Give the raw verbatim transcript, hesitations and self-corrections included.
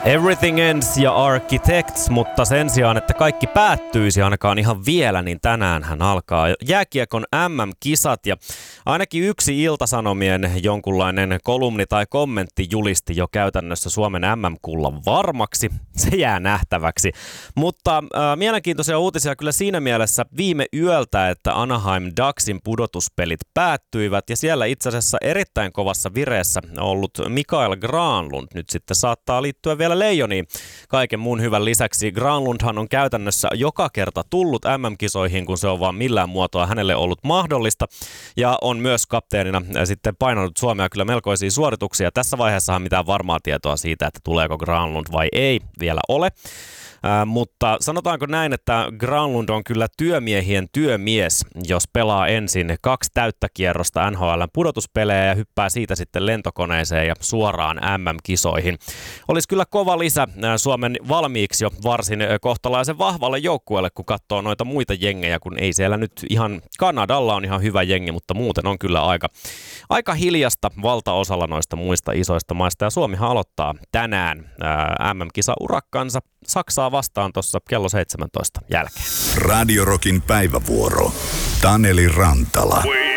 Everything Ends ja Architects, mutta sen sijaan, että kaikki päättyisi ainakaan ihan vielä, niin tänäänhän alkaa jääkiekon äm äm-kisat ja ainakin yksi Ilta-Sanomien jonkunlainen kolumni tai kommentti julisti jo käytännössä Suomen äm äm-kullan varmaksi. Se jää nähtäväksi, mutta äh, mielenkiintoisia uutisia kyllä siinä mielessä viime yöltä, että Anaheim Ducksin pudotuspelit päättyivät ja siellä itse asiassa erittäin kovassa vireessä ollut Mikael Granlund nyt sitten saattaa liittyä vielä Leijoniin. Kaiken muun hyvän lisäksi Granlundhan on käytännössä joka kerta tullut äm äm-kisoihin, kun se on vaan millään muotoa hänelle ollut mahdollista. Ja on myös kapteenina sitten painanut Suomea kyllä melkoisia suorituksia. Tässä vaiheessahan mitään varmaa tietoa siitä, että tuleeko Granlund vai ei vielä ole. Äh, mutta sanotaanko näin, että Granlund on kyllä työmiehien työmies, jos pelaa ensin kaksi täyttä kierrosta N H L:n pudotuspelejä ja hyppää siitä sitten lentokoneeseen ja suoraan äm äm-kisoihin. Olisi kyllä kova lisä Suomen valmiiksi jo varsin kohtalaisen vahvalle joukkueelle, kun katsoo noita muita jengejä, kun ei siellä nyt ihan, Kanadalla on ihan hyvä jengi, mutta muuten on kyllä aika, aika hiljasta valtaosalla noista muista isoista maista. Ja Suomihan aloittaa tänään äm äm-kisa-urakkansa Saksaa vastaan tuossa kello seitsemäntoista jälkeen. Radio Rockin päivävuoro. Taneli Rantala.